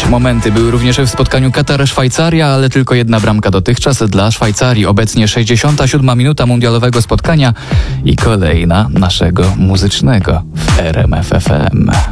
Momenty były również w spotkaniu Katar-Szwajcaria, ale tylko jedna bramka dotychczas dla Szwajcarii. Obecnie 67. minuta mundialowego spotkania i kolejna naszego muzycznego w RMF FM.